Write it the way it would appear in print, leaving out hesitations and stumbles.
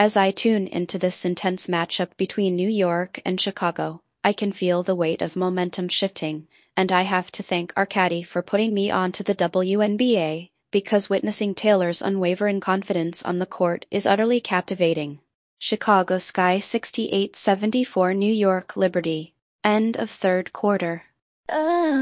As I tune into this intense matchup between New York and Chicago, I can feel the weight of momentum shifting, and I have to thank our caddy for putting me onto the WNBA, because witnessing Taylor's unwavering confidence on the court is utterly captivating. Chicago Sky 68-74 New York Liberty. End of third quarter.